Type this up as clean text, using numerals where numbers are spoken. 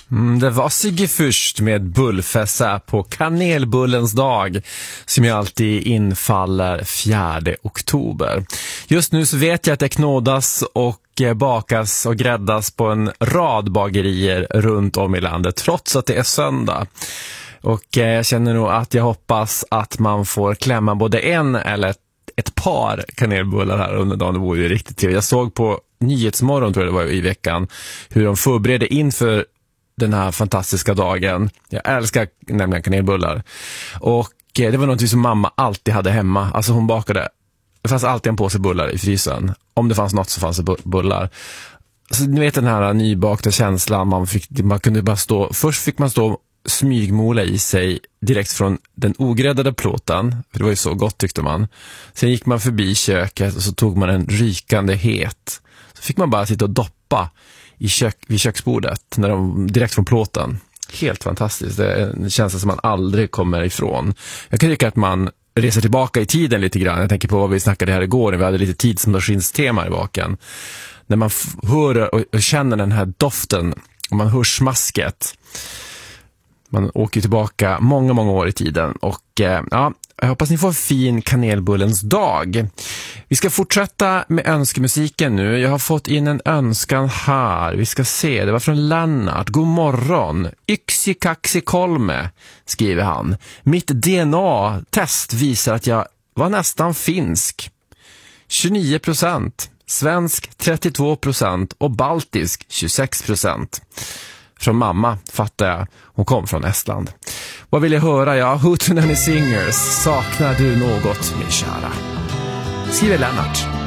Det var Sigge först med bullfessa på kanelbullens dag som ju alltid infaller 4 oktober. Just nu så vet jag att det knådas och bakas och gräddas på en rad bagerier runt om i landet trots att det är söndag. Och jag känner nog att jag hoppas att man får klämma både en eller ett par kanelbullar här under dagen. Det vore ju riktigt till. Jag såg på Nyhetsmorgon, tror jag det var i veckan, hur de förbereder inför den här fantastiska dagen. Jag älskar nämligen kanelbullar. Och det var något som mamma alltid hade hemma. Alltså hon bakade, det fanns alltid en påse bullar i frysen. Om det fanns något så fanns det bullar. Så ni vet den här nybakta känslan, man kunde bara stå, först fick man stå smygmola i sig direkt från den ogräddade plåten, för det var ju så gott tyckte man. Sen gick man förbi köket och så tog man en rykande het. Så fick man bara sitta och doppa vid köksbordet direkt från plåten. Helt fantastiskt. Det är en känsla som man aldrig kommer ifrån. Jag kan tycka att man reser tillbaka i tiden lite grann. Jag tänker på vad vi snackade här igår när vi hade lite tidsmaskins-tema i baken. När man hör och känner den här doften och man hör smasket. Man åker tillbaka många, många år i tiden. Och ja, jag hoppas ni får en fin kanelbullens dag. Vi ska fortsätta med önskemusiken nu. Jag har fått in en önskan här. Vi ska se, det var från Lennart. God morgon. Yksi kaksi kolme, skriver han. Mitt DNA-test visar att jag var nästan finsk. 29%. Svensk 32% och baltisk 26%. Från mamma, fattar jag. Hon kom från Estland. Vad vill jag höra? Ja, Hootenanny Singers. Saknar du något, min kära? Skriver Lennart.